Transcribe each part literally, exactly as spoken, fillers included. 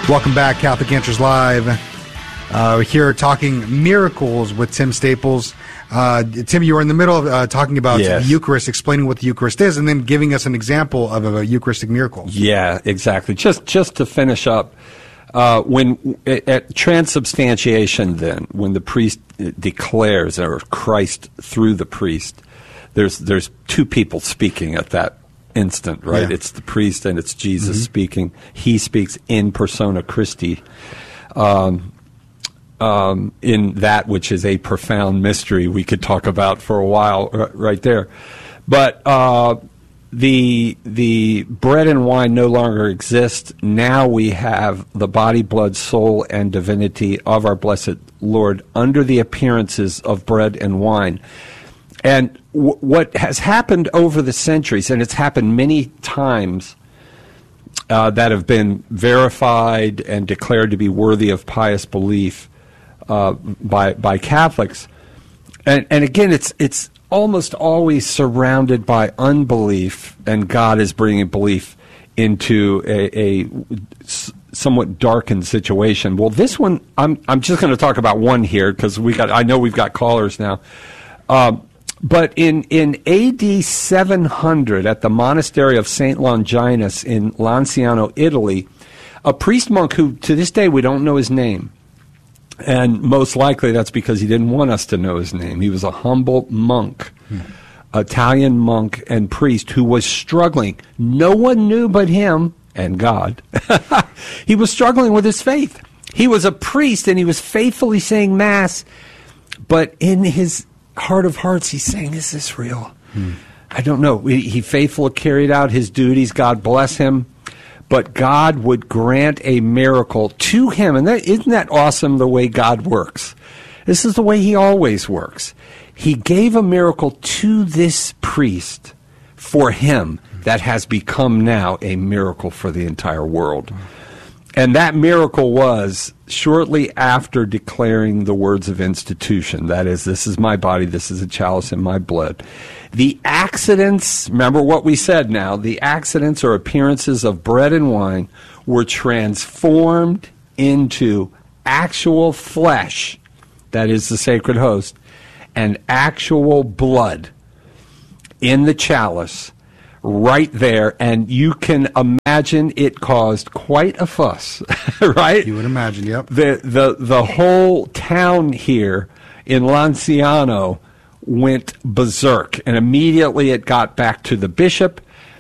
Welcome back, Catholic Answers Live. Uh, we're here talking miracles with Tim Staples. Uh, Tim, you were in the middle of uh, talking about yes. the Eucharist, explaining what the Eucharist is, and then giving us an example of a Eucharistic miracle. Yeah, exactly. Just just to finish up, uh, when at transubstantiation, then when the priest declares, or Christ through the priest, there's there's two people speaking at that instant, right? Yeah. It's the priest and it's Jesus mm-hmm. speaking. He speaks in persona Christi, um, um, in that which is a profound mystery we could talk about for a while right there. But uh, the the bread and wine no longer exist. Now we have the body, blood, soul, and divinity of our blessed Lord under the appearances of bread and wine. And w- what has happened over the centuries, and it's happened many times uh, that have been verified and declared to be worthy of pious belief uh, by by Catholics, and and again, it's it's almost always surrounded by unbelief, and God is bringing belief into a, a somewhat darkened situation. Well, this one, I'm I'm just going to talk about one here because we got I know we've got callers now. Um, But in, in A D seven hundred, at the monastery of Saint Longinus in Lanciano, Italy, a priest monk who, to this day, we don't know his name. And most likely that's because he didn't want us to know his name. He was a humble monk, hmm. Italian monk and priest who was struggling. No one knew but him and God. He was struggling with his faith. He was a priest and he was faithfully saying Mass, but in his heart of hearts, he's saying, is this real? Hmm. I don't know. He, he faithfully carried out his duties. God bless him. But God would grant a miracle to him. And that, isn't that awesome, the way God works? This is the way he always works. He gave a miracle to this priest for him that has become now a miracle for the entire world. And that miracle was shortly after declaring the words of institution. That is, this is my body, this is a chalice in my blood. The accidents, remember what we said now, the accidents or appearances of bread and wine were transformed into actual flesh, that is the sacred host, and actual blood in the chalice right there, and you can imagine it caused quite a fuss, right? You would imagine, yep. The the the whole town here in Lanciano went berserk, and immediately it got back to the bishop,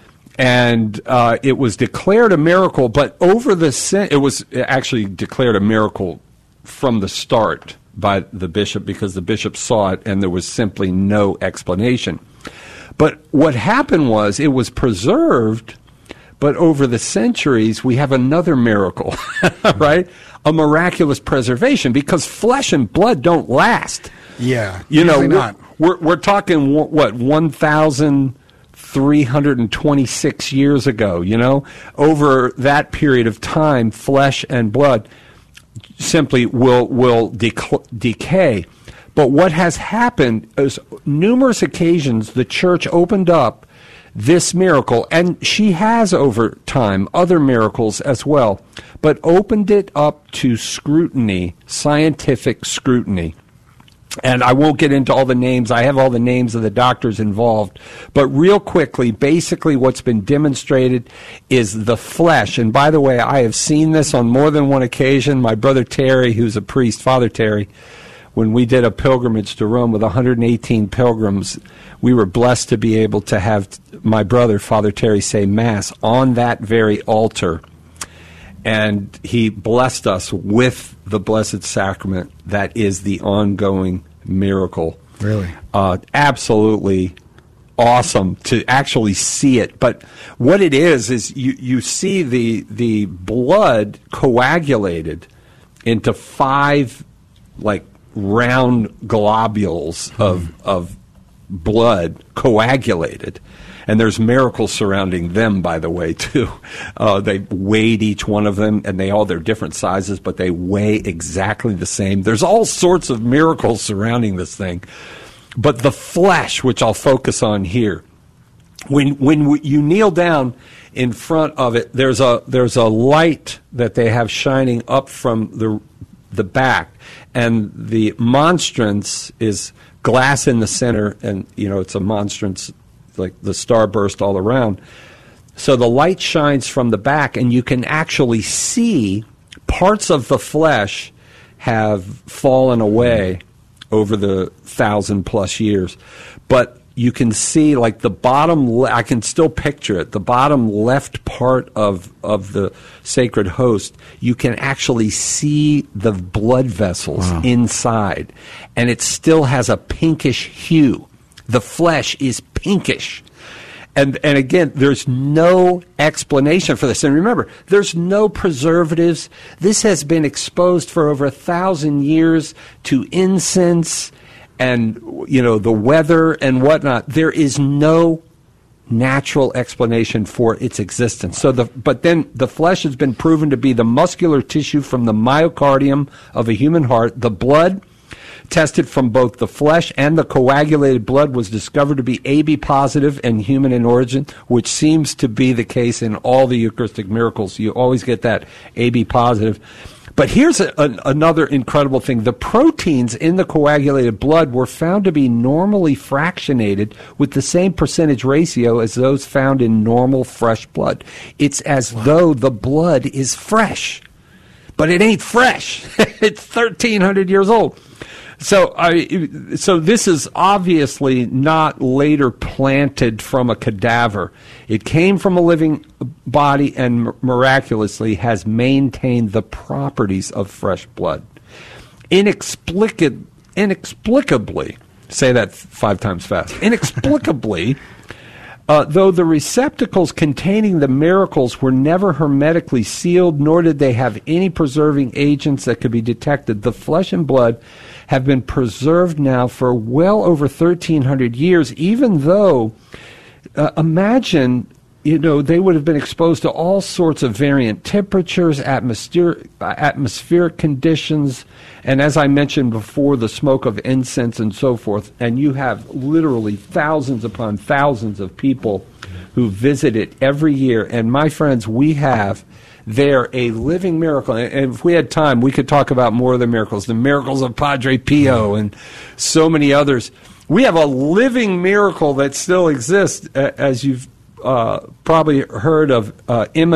and uh, it was declared a miracle. But over the it was actually declared a miracle from the start by the bishop, because the bishop saw it, and there was simply no explanation. But what happened was it was preserved, but over the centuries we have another miracle, right? A miraculous preservation, because flesh and blood don't last. Yeah, you know, we're, not. We're we're talking what one thousand three hundred twenty-six years ago. You know, over that period of time, flesh and blood simply will will dec- decay. But what has happened is numerous occasions the church opened up this miracle, and she has over time other miracles as well, but opened it up to scrutiny, scientific scrutiny. And I won't get into all the names. I have all the names of the doctors involved. But real quickly, basically what's been demonstrated is the flesh. And by the way, I have seen this on more than one occasion. My brother Terry, who's a priest, Father Terry, when we did a pilgrimage to Rome with one hundred eighteen pilgrims, we were blessed to be able to have my brother, Father Terry, say Mass on that very altar. And he blessed us with the Blessed Sacrament that is the ongoing miracle. Really? Uh, absolutely awesome to actually see it. But what it is, is you, you see the the blood coagulated into five, like, round globules of mm. of blood coagulated, and there's miracles surrounding them, by the way, too. Uh, they weighed each one of them, and they all they're different sizes, but they weigh exactly the same. There's all sorts of miracles surrounding this thing, but the flesh, which I'll focus on here, when when you kneel down in front of it, there's a there's a light that they have shining up from the the back, and the monstrance is glass in the center, and you know it's a monstrance, like the starburst all around. So the light shines from the back, and you can actually see parts of the flesh have fallen away over the thousand plus years, but you can see like the bottom le- I can still picture it, the bottom left part of of the sacred host, you can actually see the blood vessels wow. inside, and it still has a pinkish hue. The flesh is pinkish. And and again, there's no explanation for this. And remember, there's no preservatives. This has been exposed for over a thousand years to incense and, you know, the weather and whatnot. There is no natural explanation for its existence. So the but then the flesh has been proven to be the muscular tissue from the myocardium of a human heart. The blood tested from both the flesh and the coagulated blood was discovered to be A B positive and human in origin, which seems to be the case in all the Eucharistic miracles. You always get that A B positive. But here's a, a, another incredible thing. The proteins in the coagulated blood were found to be normally fractionated with the same percentage ratio as those found in normal fresh blood. It's as wow. though the blood is fresh, but it ain't fresh. It's thirteen hundred years old. So, I, so this is obviously not later planted from a cadaver. It came from a living body and miraculously has maintained the properties of fresh blood. Inexplic- inexplicably, say that five times fast. Inexplicably, uh, though the receptacles containing the miracles were never hermetically sealed, nor did they have any preserving agents that could be detected, the flesh and blood have been preserved now for well over thirteen hundred years, even though, uh, imagine, you know, they would have been exposed to all sorts of variant temperatures, atmospheric, atmospheric conditions, and as I mentioned before, the smoke of incense and so forth, and you have literally thousands upon thousands of people who visit it every year, and my friends, we have there a living miracle. And if we had time, we could talk about more of the miracles, the miracles of Padre Pio and so many others. We have a living miracle that still exists, as you've uh, probably heard of uh, Emma